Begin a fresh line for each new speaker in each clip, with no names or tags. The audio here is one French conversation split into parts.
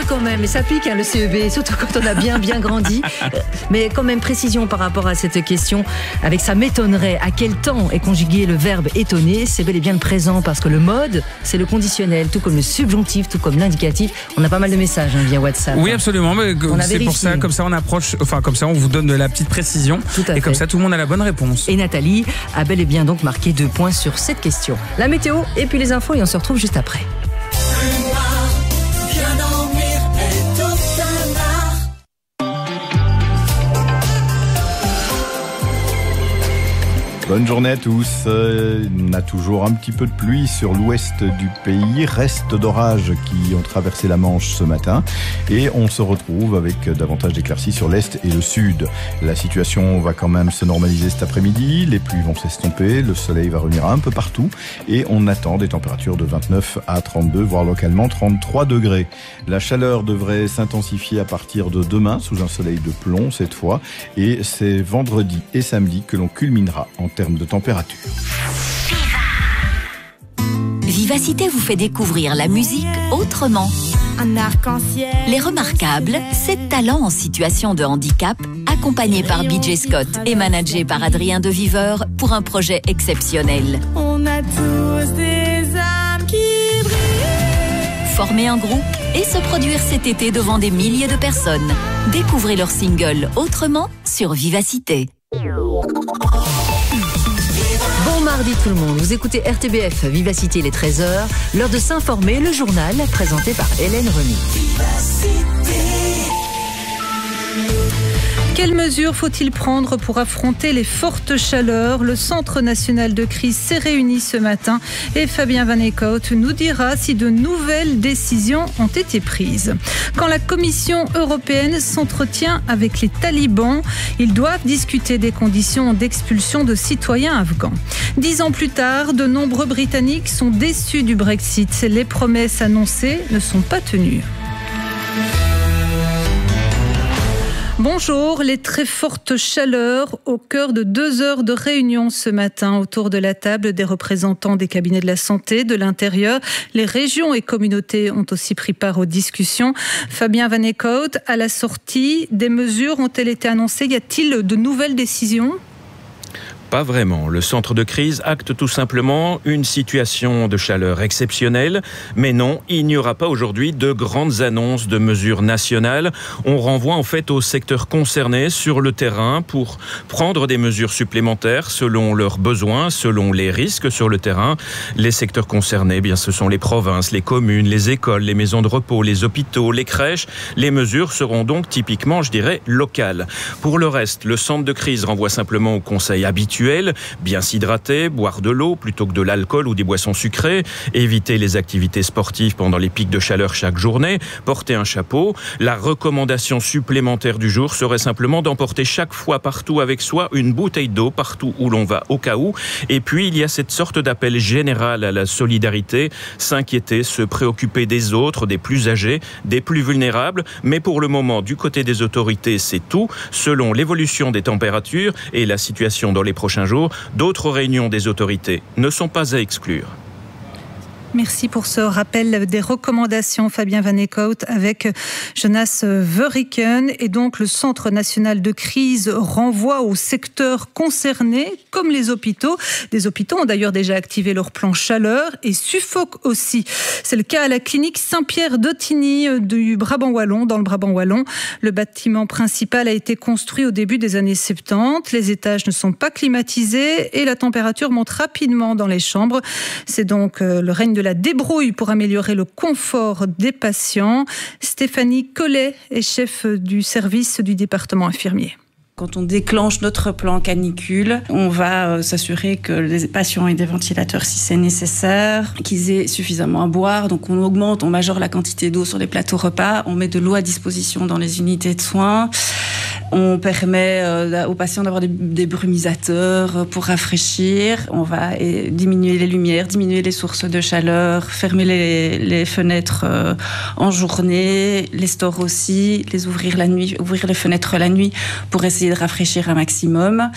quand même, et ça pique le CEB, surtout quand on a bien grandi. Mais quand même, précision par rapport à cette question, avec ça m'étonnerait, à quel temps est conjugué le verbe étonner? C'est bel et bien le présent, parce que le mode, c'est le conditionnel, tout comme le subjonctif, tout comme l'indicatif. On a pas mal de messages via WhatsApp.
Oui, absolument, mais c'est pour ça, comme ça on approche, comme ça on vous donne de la petite précision, et comme ça tout le monde a la bonne réponse.
Et Nathalie a bel et bien donc marqué 2 points sur cette question. La météo et puis les infos, et on se retrouve juste après.
Bonne journée à tous. On a toujours un petit peu de pluie sur l'ouest du pays, reste d'orages qui ont traversé la Manche ce matin, et on se retrouve avec davantage d'éclaircies sur l'est et le sud. La situation va quand même se normaliser cet après-midi, les pluies vont s'estomper, le soleil va revenir un peu partout, et on attend des températures de 29 à 32, voire localement 33 degrés. La chaleur devrait s'intensifier à partir de demain, sous un soleil de plomb cette fois, et c'est vendredi et samedi que l'on culminera en termes de température.
Vivacité vous fait découvrir la musique autrement.
Un arc-en-ciel.
Les Remarquables, 7 talents en situation de handicap, accompagnés par BJ Scott et managés par Adrien de Viveur pour un projet exceptionnel.
On a tous des âmes qui brillent.
Former un groupe et se produire cet été devant des milliers de personnes. Découvrez leur single Autrement sur Vivacité.
Bon mardi tout le monde, vous écoutez RTBF Vivacité les 13h, l'heure de s'informer, le journal présenté par Hélène Remy.
Quelles mesures faut-il prendre pour affronter les fortes chaleurs? Le Centre national de crise s'est réuni ce matin et Fabien Van Eekhout nous dira si de nouvelles décisions ont été prises. Quand la Commission européenne s'entretient avec les talibans, ils doivent discuter des conditions d'expulsion de citoyens afghans. 10 ans plus tard, de nombreux Britanniques sont déçus du Brexit. Les promesses annoncées ne sont pas tenues. Bonjour, les très fortes chaleurs au cœur de 2 heures de réunion ce matin autour de la table des représentants des cabinets de la santé, de l'intérieur. Les régions et communautés ont aussi pris part aux discussions. Fabien Van Eekhout, à la sortie, des mesures ont-elles été annoncées? Y a-t-il de nouvelles décisions?
Pas vraiment. Le centre de crise acte tout simplement une situation de chaleur exceptionnelle. Mais non, il n'y aura pas aujourd'hui de grandes annonces de mesures nationales. On renvoie en fait aux secteurs concernés sur le terrain pour prendre des mesures supplémentaires selon leurs besoins, selon les risques sur le terrain. Les secteurs concernés, bien, ce sont les provinces, les communes, les écoles, les maisons de repos, les hôpitaux, les crèches. Les mesures seront donc typiquement, je dirais, locales. Pour le reste, le centre de crise renvoie simplement aux conseils habituels. Bien s'hydrater, boire de l'eau plutôt que de l'alcool ou des boissons sucrées, éviter les activités sportives pendant les pics de chaleur chaque journée, porter un chapeau. La recommandation supplémentaire du jour serait simplement d'emporter chaque fois partout avec soi une bouteille d'eau partout où l'on va au cas où. Et puis il y a cette sorte d'appel général à la solidarité, s'inquiéter, se préoccuper des autres, des plus âgés, des plus vulnérables. Mais pour le moment, du côté des autorités, c'est tout. Selon l'évolution des températures et la situation dans les prochains jours, d'autres réunions des autorités ne sont pas à exclure.
Merci pour ce rappel des recommandations, Fabien Van Eekhout, avec Jonas Verriken. Et donc, le Centre national de crise renvoie aux secteurs concernés, comme les hôpitaux. Des hôpitaux ont d'ailleurs déjà activé leur plan chaleur et Suffolk aussi. C'est le cas à la clinique Saint-Pierre-d'Ottigny du Brabant Wallon, dans le Brabant Wallon. Le bâtiment principal a été construit au début des années 70. Les étages ne sont pas climatisés et la température monte rapidement dans les chambres. C'est donc le règne de la débrouille pour améliorer le confort des patients. Stéphanie Collet est chef du service du département infirmier.
Quand on déclenche notre plan canicule, on va s'assurer que les patients aient des ventilateurs si c'est nécessaire, qu'ils aient suffisamment à boire. Donc on augmente, on majore la quantité d'eau sur les plateaux repas, on met de l'eau à disposition dans les unités de soins. On permet aux patients d'avoir des brumisateurs pour rafraîchir. On va diminuer les lumières, diminuer les sources de chaleur, fermer les fenêtres en journée, les stores aussi, les ouvrir la nuit, ouvrir les fenêtres la nuit pour essayer de rafraîchir un maximum.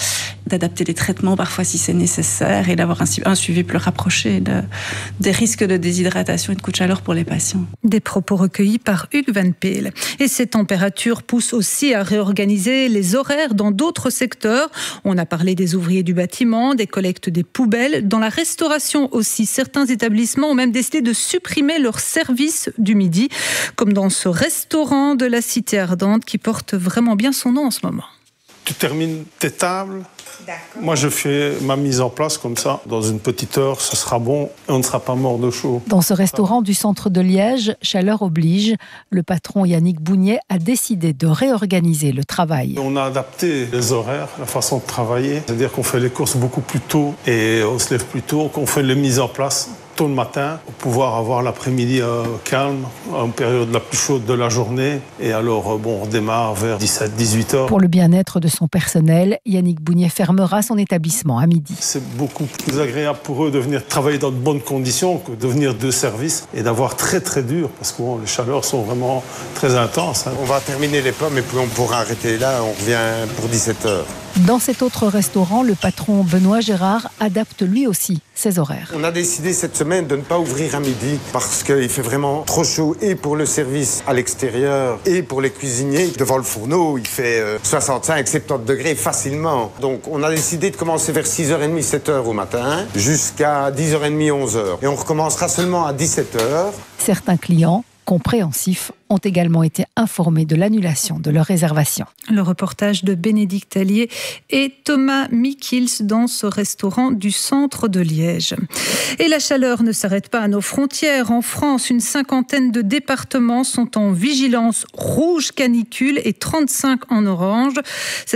d'adapter les traitements parfois si c'est nécessaire et d'avoir un suivi plus rapproché des risques de déshydratation et de coups de chaleur pour les patients.
Des propos recueillis par Hugues Van Peel. Et ces températures poussent aussi à réorganiser les horaires dans d'autres secteurs. On a parlé des ouvriers du bâtiment, des collectes des poubelles. Dans la restauration aussi, certains établissements ont même décidé de supprimer leur service du midi, comme dans ce restaurant de la Cité Ardente qui porte vraiment bien son nom en ce moment.
Tu termines tes tables. Moi, je fais ma mise en place comme ça. Dans une petite heure, ce sera bon et on ne sera pas mort de chaud.
Dans ce restaurant du centre de Liège, chaleur oblige, le patron Yannick Bougnet a décidé de réorganiser le travail.
On a adapté les horaires, la façon de travailler. C'est-à-dire qu'on fait les courses beaucoup plus tôt et on se lève plus tôt, qu'on fait les mises en place tôt le matin pour pouvoir avoir l'après-midi calme, en période la plus chaude de la journée. Et alors, on redémarre vers 17-18 heures.
Pour le bien-être de son personnel, Yannick Bougnet fermera son établissement à midi.
C'est beaucoup plus agréable pour eux de venir travailler dans de bonnes conditions que de venir de service et d'avoir très très dur parce que les chaleurs sont vraiment très intenses.
On va terminer les pommes et puis on pourra arrêter là, on revient pour 17 heures.
Dans cet autre restaurant, le patron Benoît Gérard adapte lui aussi ses horaires.
On a décidé cette semaine de ne pas ouvrir à midi parce qu'il fait vraiment trop chaud et pour le service à l'extérieur et pour les cuisiniers. Devant le fourneau, il fait 65-70 degrés facilement. Donc on a décidé de commencer vers 6h30, 7h au matin jusqu'à 10h30, 11h. Et on recommencera seulement à 17h.
Certains clients compréhensifs ont également été informés de l'annulation de leur réservation.
Le reportage de Bénédicte Allier et Thomas Mikils dans ce restaurant du centre de Liège. Et la chaleur ne s'arrête pas à nos frontières. En France, une 50aine de départements sont en vigilance rouge canicule et 35 en orange.